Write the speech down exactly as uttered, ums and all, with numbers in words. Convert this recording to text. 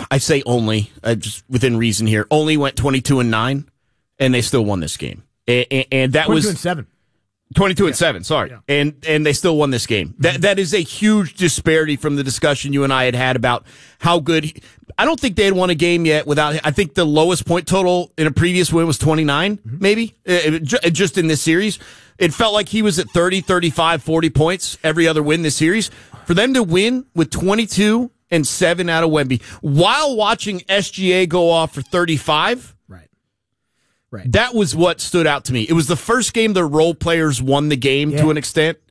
I say only, uh, just within reason here, only went twenty-two and nine, and they still won this game. And, and, and that was twenty-two and seven. twenty-two and seven, sorry. Yeah. And and they still won this game. Mm-hmm. That That is a huge disparity from the discussion you and I had had about how good. He, I don't think they had won a game yet without. I think the lowest point total in a previous win was twenty-nine, mm-hmm. maybe, uh, just in this series. It felt like he was at thirty, thirty-five, forty points every other win this series. For them to win with twenty-two and seven out of Wemby, while watching S G A go off for thirty-five. Right. Right. That was what stood out to me. It was the first game the role players won the game yeah. to an extent.